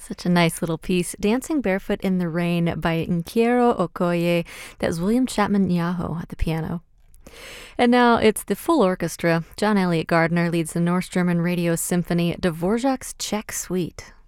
Such a nice little piece. Dancing Barefoot in the Rain by Nkiero Okoye. That was William Chapman Nyaho at the piano. And now it's the full orchestra. John Elliott Gardner leads the North German Radio Symphony, Dvorak's Czech Suite.